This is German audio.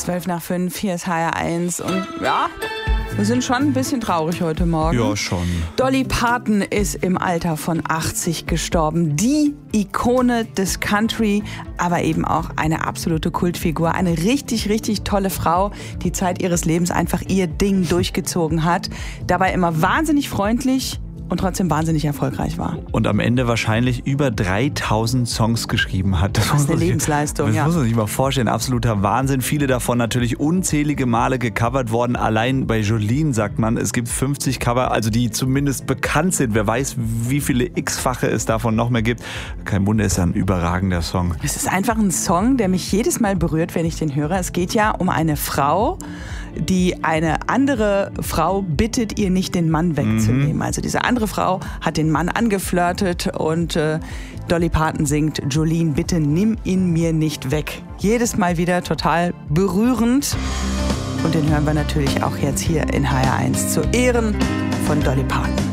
5:12, hier ist HR1 und ja, wir sind schon ein bisschen traurig heute Morgen. Ja, schon. Dolly Parton ist im Alter von 80 gestorben. Die Ikone des Country, aber eben auch eine absolute Kultfigur. Eine richtig, richtig tolle Frau, die Zeit ihres Lebens einfach ihr Ding durchgezogen hat. Dabei immer wahnsinnig freundlich und trotzdem wahnsinnig erfolgreich war. Und am Ende wahrscheinlich über 3000 Songs geschrieben hat. Das ist eine Lebensleistung, Das muss man sich mal vorstellen. Absoluter Wahnsinn. Viele davon natürlich unzählige Male gecovert worden. Allein bei Jolene sagt man, es gibt 50 Cover, also die zumindest bekannt sind. Wer weiß, wie viele x-fache es davon noch mehr gibt. Kein Wunder, ist ja ein überragender Song. Es ist einfach ein Song, der mich jedes Mal berührt, wenn ich den höre. Es geht ja um eine Frau, die eine andere Frau bittet, ihr nicht den Mann wegzunehmen. Also diese andere Frau hat den Mann angeflirtet und Dolly Parton singt: Jolene, bitte nimm ihn mir nicht weg. Jedes Mal wieder total berührend. Und den hören wir natürlich auch jetzt hier in HR1 zu Ehren von Dolly Parton.